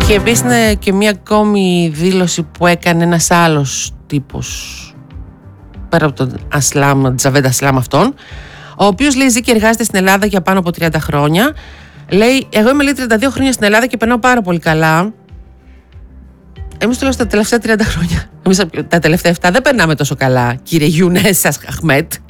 Και επίσης είναι και μια ακόμη δήλωση που έκανε ένας άλλος τύπος, πέρα από τον Ασλάμ, Τζαβέντ Ασλάμ αυτόν, ο οποίος λέει ζει και εργάζεται στην Ελλάδα για πάνω από 30 χρόνια. Λέει, εγώ είμαι 32 χρόνια στην Ελλάδα και περνάω πάρα πολύ καλά. Εμείς τουλάχιστον τα τελευταία 30 χρόνια, εμείς τα τελευταία 7 δεν περνάμε τόσο καλά, κύριε Γιουνές Αχμέτ.